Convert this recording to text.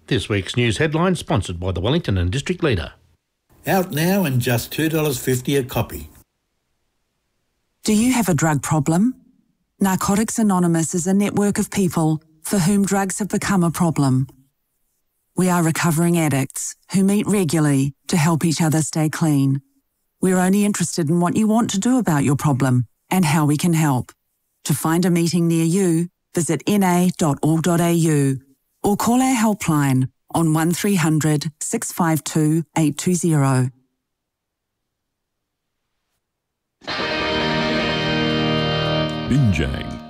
This week's news headline sponsored by the Wellington and District Leader. Out now and just $2.50 a copy. Do you have a drug problem? Narcotics Anonymous is a network of people for whom drugs have become a problem. We are recovering addicts who meet regularly to help each other stay clean. We're only interested in what you want to do about your problem and how we can help. To find a meeting near you, visit na.org.au or call our helpline on 1300 652 820. Binjang